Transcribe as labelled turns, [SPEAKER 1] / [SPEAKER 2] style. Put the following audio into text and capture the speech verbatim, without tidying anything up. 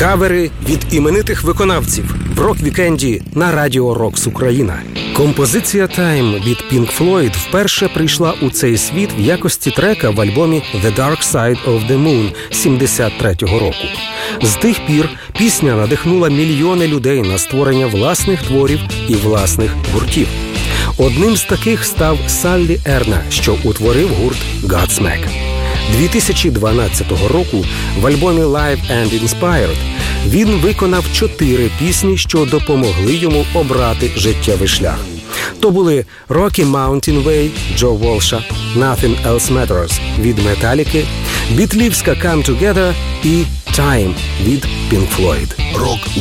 [SPEAKER 1] Кавери від іменитих виконавців в рок-вікенді на Радіо Рокс Україна. Композиція «Time» від Pink Floyd вперше прийшла у цей світ в якості трека в альбомі «The Dark Side of the Moon» сімдесят третього року. З тих пір пісня надихнула мільйони людей на створення власних творів і власних гуртів. Одним з таких став Саллі Ерна, що утворив гурт Godsmack. дві тисячі дванадцятого року в альбомі «Live and Inspired» він виконав чотири пісні, що допомогли йому обрати життєвий шлях. То були «Rocky Mountain Way» Джо Волша, «Nothing Else Matters» від Металіки, бітлівська «Come Together» і «Time» від Pink Floyd.